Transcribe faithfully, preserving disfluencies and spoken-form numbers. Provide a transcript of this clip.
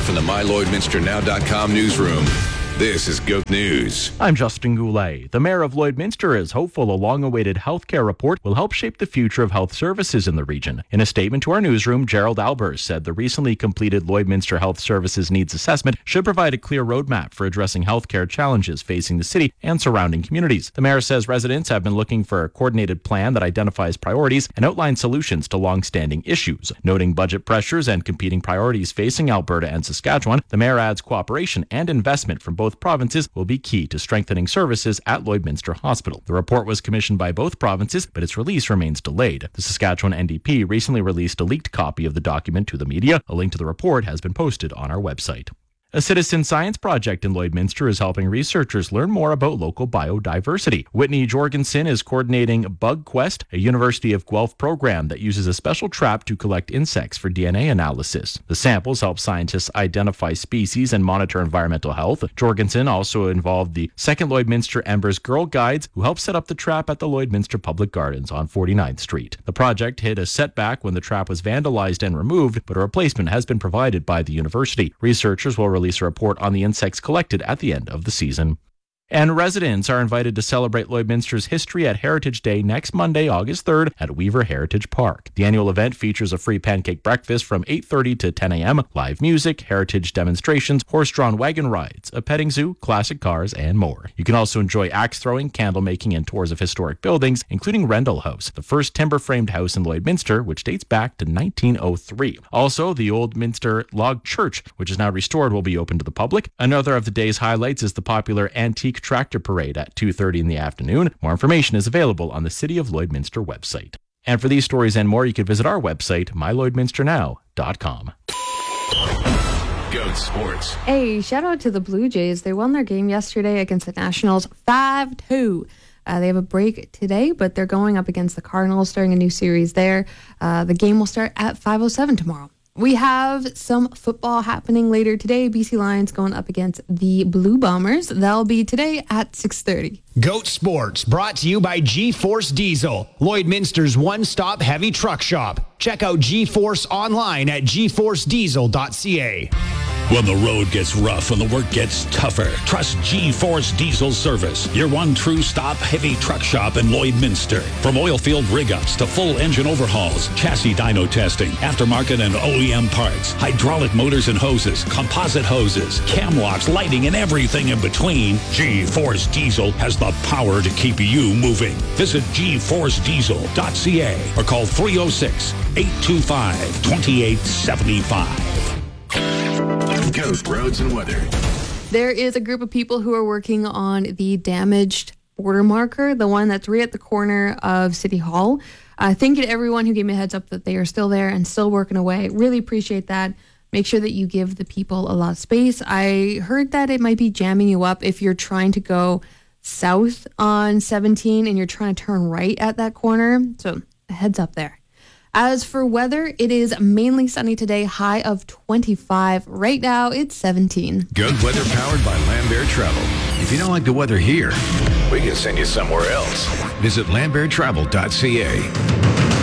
from the my lloydminster now dot com newsroom. This is Goat News. I'm Justin Goulet. The mayor of Lloydminster is hopeful a long-awaited healthcare report will help shape the future of health services in the region. In a statement to our newsroom, Gerald Albers said the recently completed Lloydminster Health Services Needs Assessment should provide a clear roadmap for addressing healthcare challenges facing the city and surrounding communities. The mayor says residents have been looking for a coordinated plan that identifies priorities and outlines solutions to long-standing issues. Noting budget pressures and competing priorities facing Alberta and Saskatchewan, the mayor adds cooperation and investment from both provinces will be key to strengthening services at Lloydminster Hospital. The report was commissioned by both provinces, but its release remains delayed. The Saskatchewan N D P recently released a leaked copy of the document to the media. A link to the report has been posted on our website. A citizen science project in Lloydminster is helping researchers learn more about local biodiversity. Whitney Jorgensen is coordinating Bug Quest, a University of Guelph program that uses a special trap to collect insects for D N A analysis. The samples help scientists identify species and monitor environmental health. Jorgensen also involved the Second Lloydminster Embers Girl Guides, who helped set up the trap at the Lloydminster Public Gardens on forty-ninth Street. The project hit a setback when the trap was vandalized and removed, but a replacement has been provided by the university. Researchers will release a report on the insects collected at the end of the season. And residents are invited to celebrate Lloydminster's history at Heritage Day next Monday, August third at Weaver Heritage Park. The annual event features a free pancake breakfast from eight thirty to ten a.m., live music, heritage demonstrations, horse-drawn wagon rides, a petting zoo, classic cars, and more. You can also enjoy axe throwing, candle making, and tours of historic buildings, including Rendell House, the first timber-framed house in Lloydminster, which dates back to nineteen oh three. Also, the Old Minster Log Church, which is now restored, will be open to the public. Another of the day's highlights is the popular Antique Tractor Parade at two thirty in the afternoon. More information is available on the City of Lloydminster website. And for these stories and more, you can visit our website, my lloydminster now dot com. Goat Sports. Hey, shout out to the Blue Jays. They won their game yesterday against the Nationals five two. Uh, they have a break today, but they're going up against the Cardinals, starting a new series there. Uh, the game will start at five oh seven tomorrow. We have some football happening later today. B C Lions going up against the Blue Bombers. That'll be today at six thirty. Goat Sports, brought to you by G-Force Diesel, Lloydminster's one-stop heavy truck shop. Check out G-Force online at g force diesel dot c a. When the road gets rough and the work gets tougher, trust G-Force Diesel Service, your one true stop heavy truck shop in Lloydminster. From oil field rig-ups to full engine overhauls, chassis dyno testing, aftermarket and O E M parts, hydraulic motors and hoses, composite hoses, cam locks, lighting, and everything in between, G-Force Diesel has the power to keep you moving. Visit g force diesel dot c a or call three oh six, eight two five, two eight seven five. Goat Roads and Weather. There is a group of people who are working on the damaged border marker, the one that's right at the corner of City Hall. Uh, thank you to everyone who gave me a heads up that they are still there and still working away. Really appreciate that. Make sure that you give the people a lot of space. I heard that it might be jamming you up if you're trying to go south on seventeen and you're trying to turn right at that corner. So a heads up there. As for weather, it is mainly sunny today, high of twenty-five. Right now, it's seventeen. Good weather powered by Lambert Travel. If you don't like the weather here, we can send you somewhere else. Visit lambert travel dot c a.